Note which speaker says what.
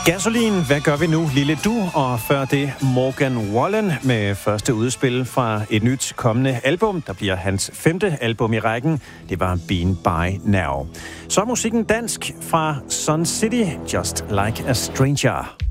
Speaker 1: Gasolin, hvad gør vi nu, lille du? Og før det Morgan Wallen med første udspil fra et nyt kommende album, der bliver hans 5. album i rækken. Det var Been By Now. Så musikken dansk fra Sun City, Just Like a Stranger.